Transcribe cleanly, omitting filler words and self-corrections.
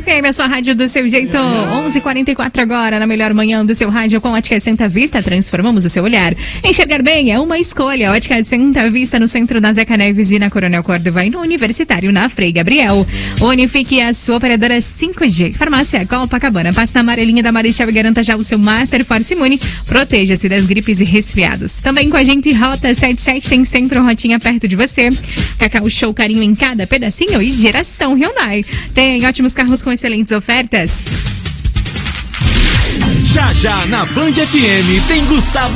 FM, a sua rádio do seu jeito. 11h44 agora, na melhor manhã do seu rádio com Ótica Santa Vista. Transformamos o seu olhar. Enxergar bem é uma escolha. Ótica Santa Vista no centro da Zeca Neves e na Coronel Córdova e no Universitário na Frei Gabriel. Unifique a sua operadora 5G. Farmácia Copacabana. Passe na amarelinha da Marechal e garanta já o seu Master Force Imune. Proteja-se das gripes e resfriados. Também com a gente, Rota 77 tem sempre uma rotinha perto de você. Cacau Show, carinho em cada pedacinho e Geração Hyundai. Tem ótimos carros com excelentes ofertas. Já na Band FM tem Gustavo